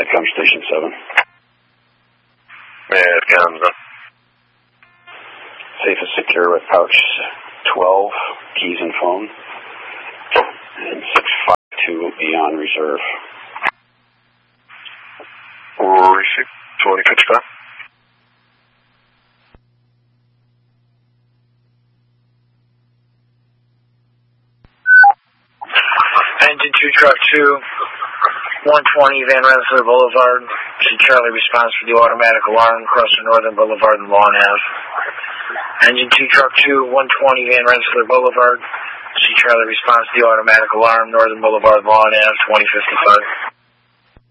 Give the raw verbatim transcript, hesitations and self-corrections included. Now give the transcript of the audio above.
Medcom Station seven. Medcom. Safe is secure with pouch twelve, keys and phone. And six five two will be on reserve. Receipt twenty fifty-five. Engine two, truck two, one twenty Van Rensselaer Boulevard. See Charlie response for the automatic alarm across the Northern Boulevard and Lawn Ave. Engine two, truck two, one twenty Van Rensselaer Boulevard. See Charlie response to the automatic alarm, Northern Boulevard, Lawn Ave, twenty fifty-five.